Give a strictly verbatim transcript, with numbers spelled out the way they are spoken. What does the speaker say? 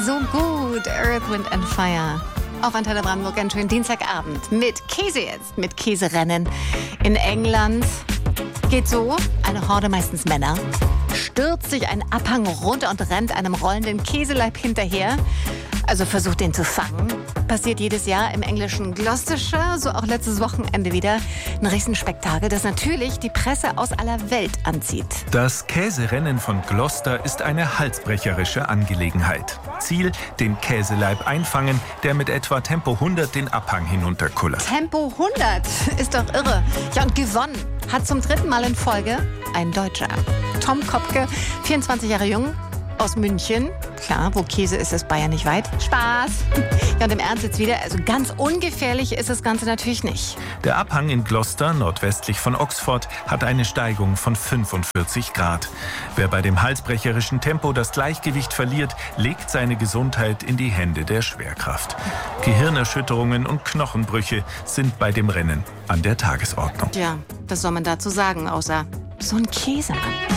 so gut. Earth, Wind and Fire. Auf Antenne Brandenburg, einen schönen Dienstagabend mit Käse jetzt, mit Käserennen in England. Geht so, eine Horde, meistens Männer, stürzt sich einen Abhang runter und rennt einem rollenden Käseleib hinterher. Also versucht, den zu fangen. Passiert jedes Jahr im englischen Gloucestershire, so auch letztes Wochenende wieder. Ein Riesenspektakel, das natürlich die Presse aus aller Welt anzieht. Das Käserennen von Gloucester ist eine halsbrecherische Angelegenheit. Ziel, den Käseleib einfangen, der mit etwa Tempo hundert den Abhang hinunterkullert. Tempo hundert ist doch irre. Ja, und gewonnen hat zum dritten Mal in Folge ein Deutscher. Tom Kopke, vierundzwanzig Jahre jung, aus München. Klar, wo Käse ist, ist Bayern nicht weit. Spaß! Ja, und im Ernst jetzt wieder, also ganz ungefährlich ist das Ganze natürlich nicht. Der Abhang in Gloucester, nordwestlich von Oxford, hat eine Steigung von fünfundvierzig Grad. Wer bei dem halsbrecherischen Tempo das Gleichgewicht verliert, legt seine Gesundheit in die Hände der Schwerkraft. Gehirnerschütterungen und Knochenbrüche sind bei dem Rennen an der Tagesordnung. Ja, was soll man dazu sagen, außer so ein Käsemann?